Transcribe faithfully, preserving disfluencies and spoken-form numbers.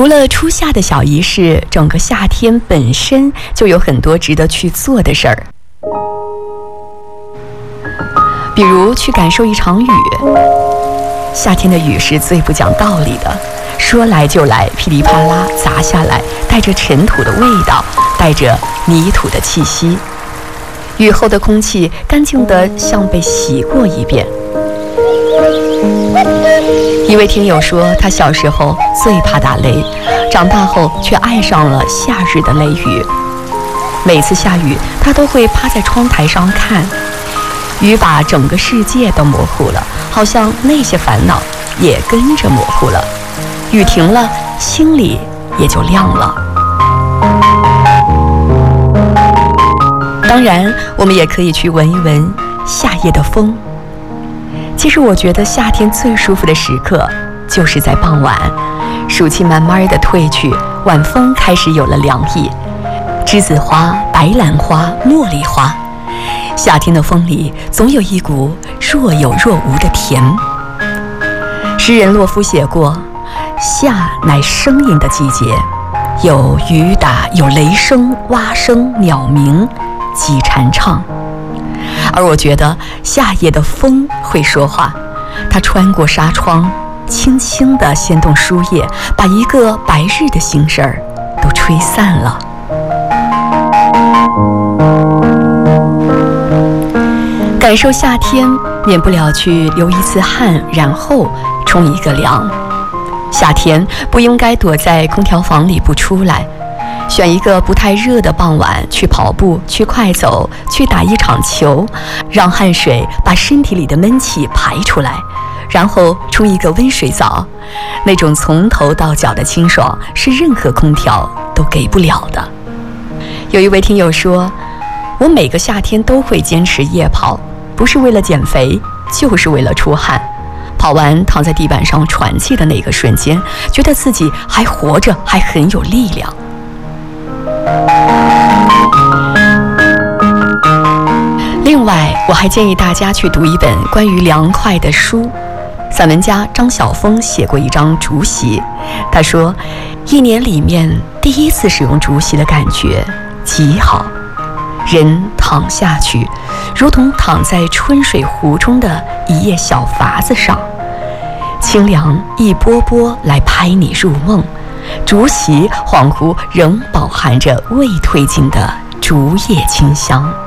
除了初夏的小仪式，整个夏天本身就有很多值得去做的事儿，比如去感受一场雨。夏天的雨是最不讲道理的，说来就来，噼里啪啦砸下来，带着尘土的味道，带着泥土的气息。雨后的空气干净得像被洗过一遍。一位听友说，他小时候最怕打雷，长大后却爱上了夏日的雷雨。每次下雨，他都会趴在窗台上看，雨把整个世界都模糊了，好像那些烦恼也跟着模糊了。雨停了，心里也就亮了。当然，我们也可以去闻一闻夏夜的风。其实我觉得夏天最舒服的时刻就是在傍晚，暑气慢慢的退去，晚风开始有了凉意。栀子花、白兰花、茉莉花，夏天的风里总有一股若有若无的甜。诗人洛夫写过，夏乃声音的季节，有雨打，有雷声、蛙声、鸟鸣、鸡蝉唱。而我觉得夏夜的风会说话，它穿过纱窗，轻轻地掀动书页，把一个白日的心事儿都吹散了。感受夏天，免不了去流一次汗，然后冲一个凉。夏天不应该躲在空调房里不出来，选一个不太热的傍晚，去跑步，去快走，去打一场球，让汗水把身体里的闷气排出来，然后冲一个温水澡。那种从头到脚的清爽，是任何空调都给不了的。有一位听友说，我每个夏天都会坚持夜跑，不是为了减肥，就是为了出汗。跑完躺在地板上喘气的那个瞬间，觉得自己还活着，还很有力量。另外，我还建议大家去读一本关于凉快的书。散文家张晓峰写过一张竹席，他说，一年里面第一次使用竹席的感觉极好，人躺下去，如同躺在春水湖中的一叶小筏子上，清凉一波波来拍你入梦，竹席恍惚仍饱含着未褪尽的竹叶清香。